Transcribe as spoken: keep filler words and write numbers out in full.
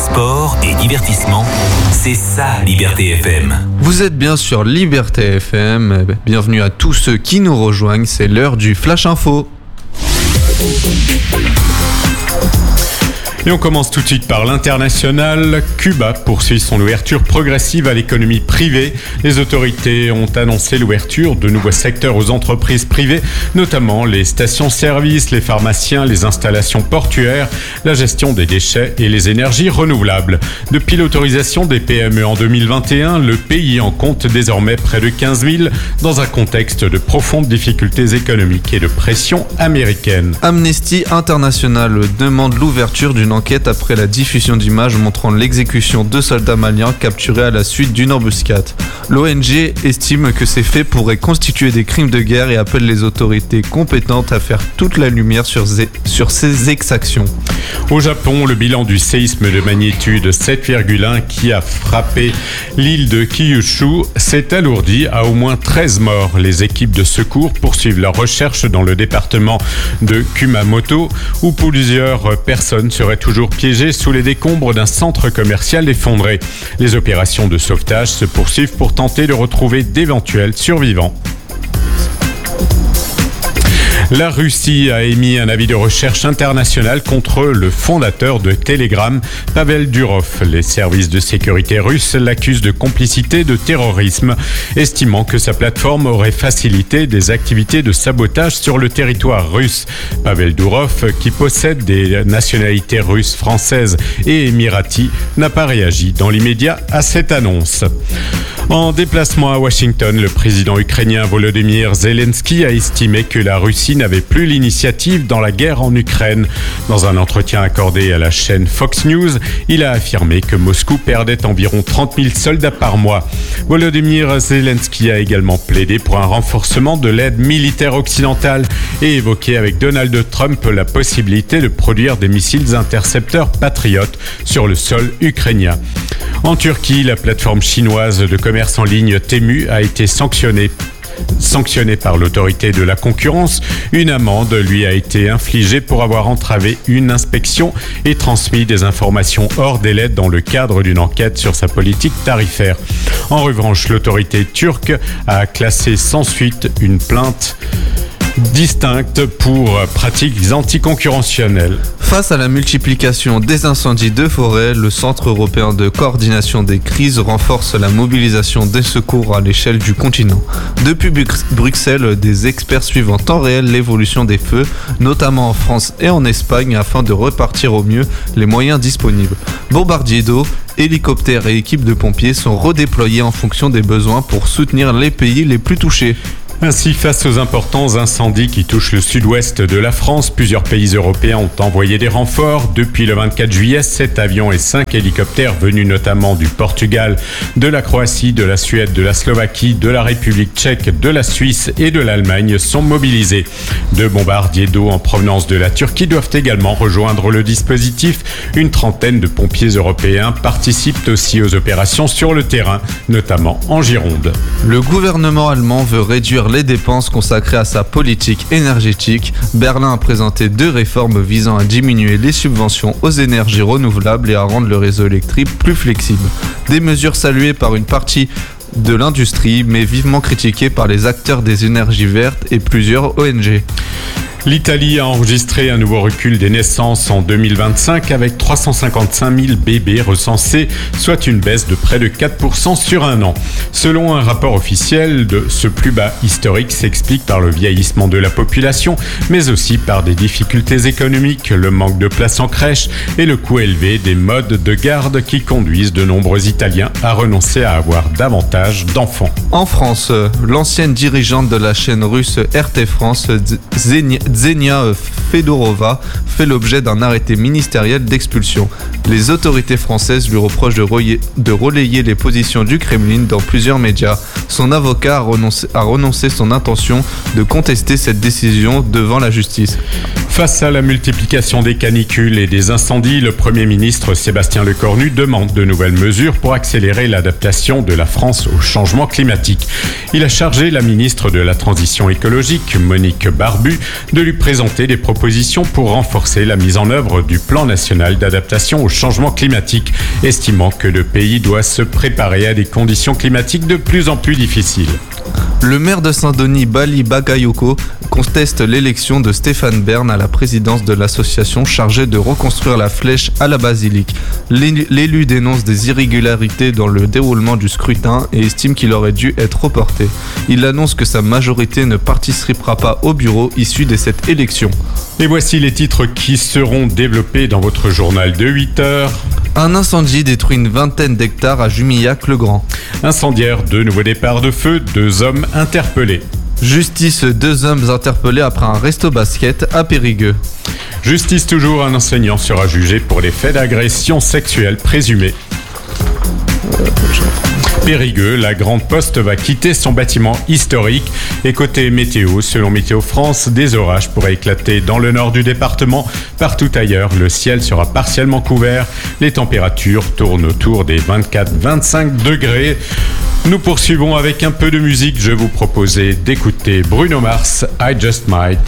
sport et divertissement, c'est ça Liberté F M. Vous êtes bien sur Liberté F M, bienvenue à tous ceux qui nous rejoignent, c'est l'heure du Flash Info. Et on commence tout de suite par l'international. Cuba poursuit son ouverture progressive à l'économie privée. Les autorités ont annoncé l'ouverture de nouveaux secteurs aux entreprises privées, notamment les stations-service, les pharmaciens, les installations portuaires, la gestion des déchets et les énergies renouvelables. Depuis l'autorisation des P M E en deux mille vingt et un, le pays en compte désormais près de quinze mille dans un contexte de profondes difficultés économiques et de pression américaine. Amnesty International demande l'ouverture d'une enquête après la diffusion d'images montrant l'exécution de soldats maliens capturés à la suite d'une embuscade. L'O N G estime que ces faits pourraient constituer des crimes de guerre et appelle les autorités compétentes à faire toute la lumière sur, zé- sur ces exactions. Au Japon, le bilan du séisme de magnitude sept virgule un qui a frappé l'île de Kyushu s'est alourdi à au moins treize morts. Les équipes de secours poursuivent leurs recherches dans le département de Kumamoto où plusieurs personnes seraient toujours piégées sous les décombres d'un centre commercial effondré. Les opérations de sauvetage se poursuivent pour tenter de retrouver d'éventuels survivants. La Russie a émis un avis de recherche international contre le fondateur de Telegram, Pavel Durov. Les services de sécurité russes l'accusent de complicité de terrorisme, estimant que sa plateforme aurait facilité des activités de sabotage sur le territoire russe. Pavel Durov, qui possède des nationalités russes, françaises et émiraties, n'a pas réagi dans l'immédiat à cette annonce. En déplacement à Washington, le président ukrainien Volodymyr Zelensky a estimé que la Russie n'avait plus l'initiative dans la guerre en Ukraine. Dans un entretien accordé à la chaîne Fox News, il a affirmé que Moscou perdait environ trente mille soldats par mois. Volodymyr Zelensky a également plaidé pour un renforcement de l'aide militaire occidentale et évoqué avec Donald Trump la possibilité de produire des missiles intercepteurs patriotes sur le sol ukrainien. En Turquie, la plateforme chinoise de commerce en ligne Temu a été sanctionnée. Sanctionné par l'autorité de la concurrence, une amende lui a été infligée pour avoir entravé une inspection et transmis des informations hors délai dans le cadre d'une enquête sur sa politique tarifaire. En revanche, l'autorité turque a classé sans suite une plainte distincte pour pratiques anticoncurrentionnelles. Face à la multiplication des incendies de forêt, le Centre européen de coordination des crises renforce la mobilisation des secours à l'échelle du continent. Depuis Bruxelles, des experts suivent en temps réel l'évolution des feux, notamment en France et en Espagne, afin de repartir au mieux les moyens disponibles. Bombardiers d'eau, hélicoptères et équipes de pompiers sont redéployés en fonction des besoins pour soutenir les pays les plus touchés. Ainsi, face aux importants incendies qui touchent le sud-ouest de la France, plusieurs pays européens ont envoyé des renforts. Depuis le vingt-quatre juillet, sept avions et cinq hélicoptères venus notamment du Portugal, de la Croatie, de la Suède, de la Slovaquie, de la République tchèque, de la Suisse et de l'Allemagne sont mobilisés. Deux bombardiers d'eau en provenance de la Turquie doivent également rejoindre le dispositif. Une trentaine de pompiers européens participent aussi aux opérations sur le terrain, notamment en Gironde. Le gouvernement allemand veut réduire les dépenses consacrées à sa politique énergétique. Berlin a présenté deux réformes visant à diminuer les subventions aux énergies renouvelables et à rendre le réseau électrique plus flexible. Des mesures saluées par une partie de l'industrie, mais vivement critiquées par les acteurs des énergies vertes et plusieurs O N G. L'Italie a enregistré un nouveau recul des naissances en deux mille vingt-cinq avec trois cent cinquante-cinq mille bébés recensés, soit une baisse de près de quatre pour cent sur un an. Selon un rapport officiel, de ce plus bas historique s'explique par le vieillissement de la population, mais aussi par des difficultés économiques, le manque de places en crèche et le coût élevé des modes de garde qui conduisent de nombreux Italiens à renoncer à avoir davantage d'enfants. En France, l'ancienne dirigeante de la chaîne russe R T France, Ksenia Fedorova, fait l'objet d'un arrêté ministériel d'expulsion. Les autorités françaises lui reprochent de, relayer, de relayer les positions du Kremlin dans plusieurs médias. Son avocat a renoncé, a renoncé son intention de contester cette décision devant la justice. Face à la multiplication des canicules et des incendies, le Premier ministre Sébastien Lecornu demande de nouvelles mesures pour accélérer l'adaptation de la France au changement climatique. Il a chargé la ministre de la Transition écologique, Monique Barbu, de de lui présenter des propositions pour renforcer la mise en œuvre du plan national d'adaptation au changement climatique, estimant que le pays doit se préparer à des conditions climatiques de plus en plus difficiles. Le maire de Saint-Denis, Bali Bagayoko, conteste l'élection de Stéphane Bern à la présidence de l'association chargée de reconstruire la flèche à la basilique. L'élu dénonce des irrégularités dans le déroulement du scrutin et estime qu'il aurait dû être reporté. Il annonce que sa majorité ne participera pas au bureau issu de cette élection. Et voici les titres qui seront développés dans votre journal de huit heures. Un incendie détruit une vingtaine d'hectares à Jumillac-le-Grand. Incendiaire, de nouveaux départs de feu, deux hommes interpellés. Justice, deux hommes interpellés après un resto-basket à Périgueux. Justice toujours, un enseignant sera jugé pour les faits d'agression sexuelle présumés. Périgueux, la Grande Poste va quitter son bâtiment historique. Et côté météo, selon Météo France, des orages pourraient éclater dans le nord du département. Partout ailleurs, le ciel sera partiellement couvert. Les températures tournent autour des vingt-quatre à vingt-cinq degrés. Nous poursuivons avec un peu de musique. Je vous proposais d'écouter Bruno Mars, I Just Might.